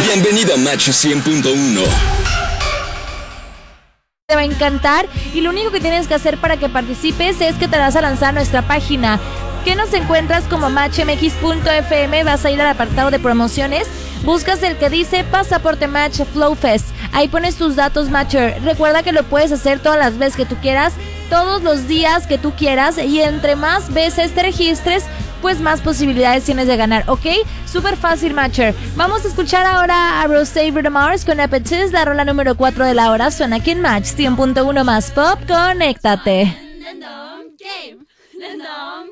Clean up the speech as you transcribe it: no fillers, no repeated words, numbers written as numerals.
Bienvenido a Match 100.1. Te va a encantar y lo único que tienes que hacer para que participes es que te vas a lanzar a nuestra página, que nos encuentras como matchmx.fm. Vas a ir al apartado de promociones, buscas el que dice Pasaporte Match Flow Fest. Ahí pones tus datos, Matcher. Recuerda que lo puedes hacer todas las veces que tú quieras, todos los días que tú quieras, y entre más veces te registres, pues más posibilidades tienes de ganar, ¿ok? Súper fácil, Matcher. Vamos a escuchar ahora a Rosé Bruno Mars con Appetite, la rola número 4 de la hora. Suena aquí en Match 100.1 más pop. Conéctate.